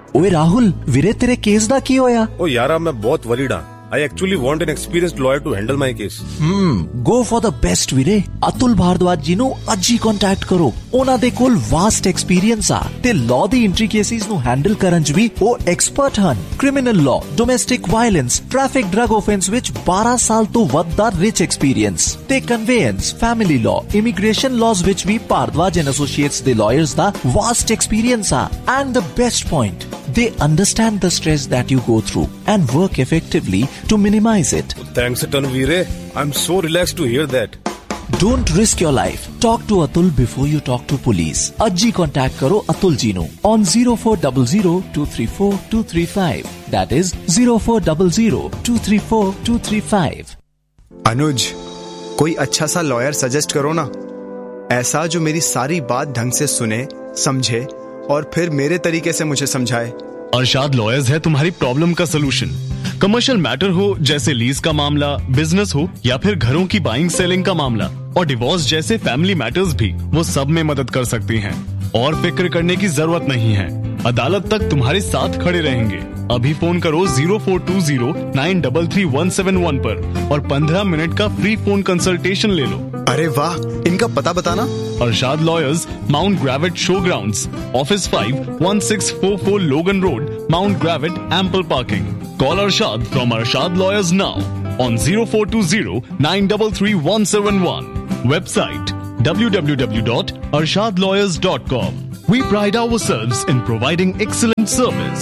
ओए राहुल, वीरे तेरे केस दा की होया? ओ यार मैं बहुत वरीड हाँ। I actually want an experienced lawyer to handle my case. Go for the best ਵੀਰੇ। ਅਤੁਲ ਭਾਰਦਵਾਜ ਜੀ ਨੂੰ ਅੱਜ ਹੀ ਕੰਟੈਕਟ ਕਰੋ। ਉਹਨਾਂ ਦੇ ਕੋਲ ਵਾਸਟ ਐਕਸਪੀਰੀਅੰਸ ਆ ਤੇ ਲਾਅ ਦੀ ਇੰਟ੍ਰਿਕੇਸੀਜ਼ ਨੂੰ ਹੈਂਡਲ ਕਰਨ 'ਚ ਵੀ ਉਹ ਐਕਸਪਰਟ ਹਨ। Criminal law, domestic violence, traffic drug offence ਵਿੱਚ 12 ਸਾਲ ਤੋਂ ਵੱਧ ਦਾ ਰਿਚ ਐਕਸਪੀਰੀਅੰਸ ਤੇ ਕਨਵੇਅੰਸ, ਫੈਮਿਲੀ ਲਾਅ, ਇਮੀਗ੍ਰੇਸ਼ਨ ਲਾਜ਼ ਵਿੱਚ ਵੀ ਭਾਰਦਵਾਜ ਐਂਡ ਐਸੋਸੀਏਟਸ ਦੇ ਲਾਇਰਸ ਦਾ ਵਾਸਟ ਐਕਸਪੀਰੀਅੰਸ ਆ। And the best point, they understand the stress that you go through and work effectively to minimize it. Thanks a ton, Veere. I'm so relaxed to hear that. Don't risk your life. Talk to Atul before you talk to police. Ajji contact karo Atul ji nu on 0400-234-235. That is 0400-234-235. अनुज, कोई अच्छा सा lawyer suggest करो ना, ऐसा जो मेरी सारी बात ढंग से सुने, समझे और फिर मेरे तरीके से मुझे समझाए। अरशाद लॉयर्स है तुम्हारी प्रॉब्लम का सलूशन। कमर्शियल मैटर हो जैसे लीज का मामला, बिजनेस हो या फिर घरों की बाइंग सेलिंग का मामला और डिवोर्स जैसे फैमिली मैटर्स भी, वो सब में मदद कर सकती हैं। और फिक्र करने की जरूरत नहीं है, अदालत तक तुम्हारे साथ खड़े रहेंगे। अभी फोन करो 0420-933-171 पर और 15 मिनट का फ्री फोन कंसल्टेशन ले लो। अरे वाह, इनका पता बताना। Arshad lawyers, mount ग्रेविट show grounds, office 5, 1644 लोगन road, mount ग्रेविट, ample parking. Call Arshad from Arshad lawyers now on 0420-933-171. Website www.arshadlawyers.com. We pride ourselves in providing excellent service.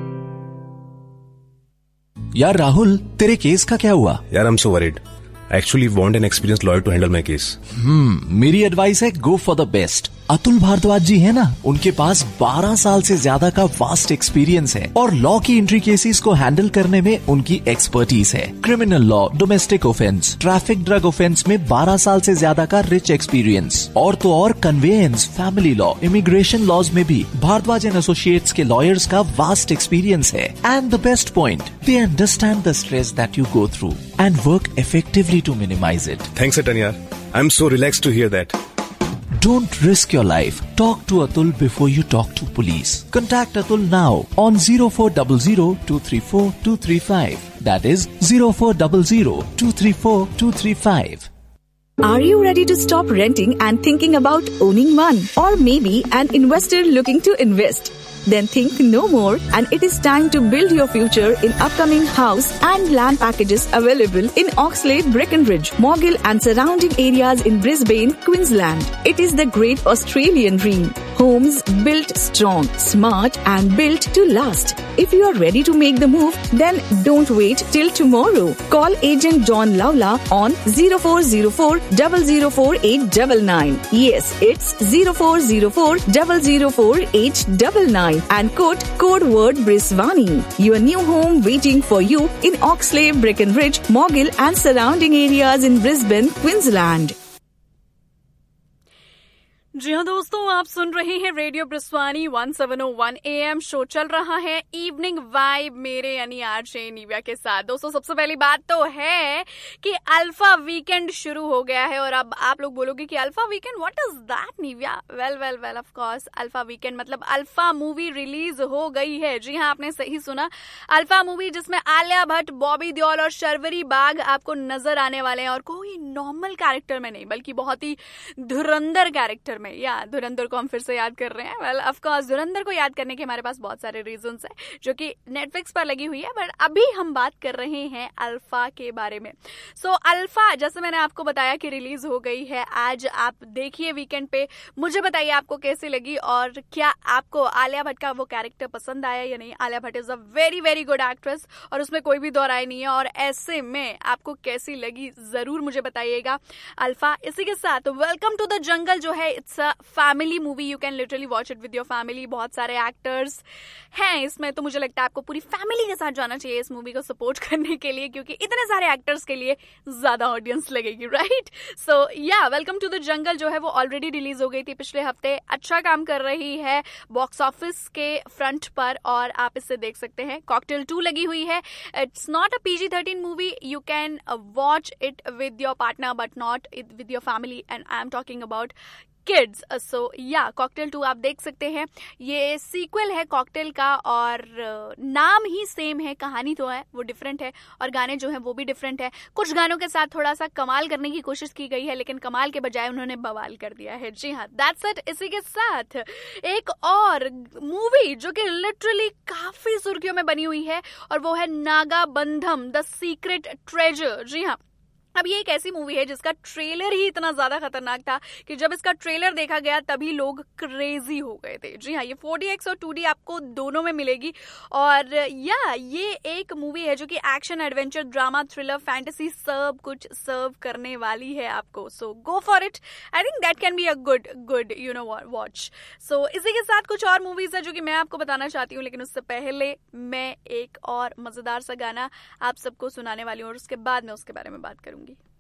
यार राहुल, तेरे केस का क्या हुआ? यार I'm so worried. I actually want an experienced lawyer to handle my case. मेरी advice है go for the best. Atul Bhardwaj जी है ना, उनके पास 12 साल से ज्यादा का वास्ट एक्सपीरियंस है और लॉ की इंट्रिकेसीज को हैंडल करने में उनकी एक्सपर्टीज है। Criminal law, domestic offence, traffic drug offence में 12 साल से ज्यादा का रिच एक्सपीरियंस और तो और conveyance, family law, immigration laws में भी भारद्वाज एंड एसोसिएट्स के लॉयर्स का वास्ट एक्सपीरियंस है। And the best point, they understand the stress that you go through and work effectively to minimize it. Thanks, Atanya. I'm so relaxed to hear that. Don't risk your life. Talk to Atul before you talk to police. Contact Atul now on 0400-234-235. That is 0400-234-235. Are you ready to stop renting and thinking about owning one? Or maybe an investor looking to invest? Then think no more, and it is time to build your future in upcoming house and land packages available in Oxlade, Breckenridge, Morgill and surrounding areas in Brisbane, Queensland. It is the great Australian dream. Homes built strong, smart and built to last. If you are ready to make the move, then don't wait till tomorrow. Call agent John Lawla on 0404-004-899. Yes, it's 0404-004-899. And quote code word Brisvani. Your new home waiting for you in Oxlade, Breckenridge, Morgill and surrounding areas in Brisbane, Queensland. जी हाँ दोस्तों, आप सुन रहे हैं radio ब्रिस्वानी 1701 AM। Show चल रहा है evening vibe मेरे यानी आरजे निव्या के साथ। दोस्तों, सबसे पहली बात तो है कि अल्फा वीकेंड शुरू हो गया है। और अब आप लोग बोलोगे कि alpha weekend, what is that Nivea? Well of course, alpha weekend मतलब अल्फा मूवी रिलीज हो गई है। जी हाँ, आपने सही सुना, अल्फा मूवी जिसमें आलिया भट्ट, बॉबी देओल और शर्वरी बाग आपको नजर आने वाले हैं। और कोई नॉर्मल कैरेक्टर में नहीं, बल्कि बहुत ही धुरंधर कैरेक्टर में। या धुरंधर को हम फिर से याद कर रहे हैं। वेल ऑफ कोर्स, धुरंधर को याद करने के हमारे पास बहुत सारे रीजंस हैं, जो कि नेटफ्लिक्स पर लगी हुई है। बट अभी हम बात कर रहे हैं अल्फा के बारे में। सो अल्फा, जैसे मैंने आपको बताया कि रिलीज हो गई है आज। आप देखिए वीकेंड पे, मुझे बताइए आपको कैसी लगी और क्या आपको आलिया भट्ट का वो कैरेक्टर पसंद आया या नहीं। Alia Bhatt is a very good actress और उसमें कोई भी दो राय नहीं है। और ऐसे में आपको कैसी लगी जरूर मुझे बताइएगा अल्फा। इसी के साथ वेलकम टू द जंगल जो है, it's a family movie. You can literally watch it with your family. बहुत सारे एक्टर्स हैं इसमें, तो मुझे लगता है आपको पूरी फैमिली के साथ जाना चाहिए इस मूवी को सपोर्ट करने के लिए, क्योंकि इतने सारे एक्टर्स के लिए ज्यादा ऑडियंस लगेगी, राइट? सो या वेलकम टू द जंगल जो है वो ऑलरेडी रिलीज हो गई थी पिछले हफ्ते। अच्छा काम कर रही है बॉक्स ऑफिस के फ्रंट पर और आप इसे देख सकते हैं। कॉकटेल 2 लगी हुई है। It's not a PG-13 movie, you can watch it with your partner but not with your family. And I am talking about kids. सो या कॉकटेल 2 आप देख सकते हैं, ये सीक्वल है कॉकटेल का और नाम ही सेम है, कहानी तो है वो डिफरेंट है और गाने जो है वो भी डिफरेंट है। कुछ गानों के साथ थोड़ा सा कमाल करने की कोशिश की गई है, लेकिन कमाल के बजाय उन्होंने बवाल कर दिया है। जी हाँ, दैट्स इट। इसी के साथ एक और मूवी जो कि लिटरली काफी सुर्खियों में बनी हुई है और वो है नागाबंधम द सीक्रेट ट्रेजर। जी हाँ, अब ये एक ऐसी मूवी है जिसका ट्रेलर ही इतना ज्यादा खतरनाक था कि जब इसका ट्रेलर देखा गया तभी लोग क्रेजी हो गए थे। जी हाँ, ये 4DX और 2D आपको दोनों में मिलेगी और ये एक मूवी है जो कि action, adventure, drama, thriller, fantasy सब कुछ सर्व करने वाली है आपको। सो go for it. I think that can be a good you know watch. सो इसी के साथ कुछ और मूवीज है जो कि मैं आपको बताना चाहती हूँ, लेकिन उससे पहले मैं एक और मजेदार सा गाना आप सबको सुनाने वाली हूँ और उसके बाद मैं उसके बारे में बात करूंगी।